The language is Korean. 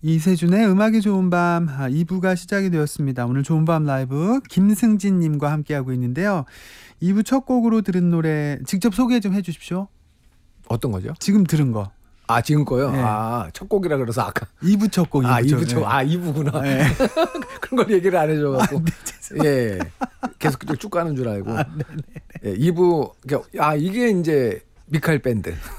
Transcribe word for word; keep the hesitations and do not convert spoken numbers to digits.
이세준의 음악이 좋은 밤 아, 이 부가 시작이 되었습니다. 오늘 좋은 밤 라이브 김승진님과 함께하고 있는데요. 이 부 첫 곡으로 들은 노래 직접 소개 좀 해주십시오. 어떤 거죠? 지금 들은 거. 아 지금 거요? 네. 아 첫 곡이라 그래서 아까 이 부 첫 곡. 아 이 부 네. 첫, 아 이 부구나. 네. 그런 걸 얘기를 안 해줘갖고 아, 네, 죄송합니다. 예 계속 쭉 가는 줄 알고 아, 예, 이 부 아 이게 이제 미카엘 밴드.